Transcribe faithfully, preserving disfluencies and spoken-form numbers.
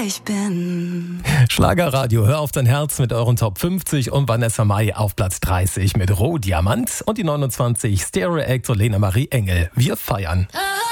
ich bin. Schlagerradio, hör auf dein Herz mit euren Top fünfzig und Vanessa Mai auf Platz dreißig mit Rohdiamant und die neunundzwanzig Stereo Act und Lena Marie Engel. Wir feiern. Ah.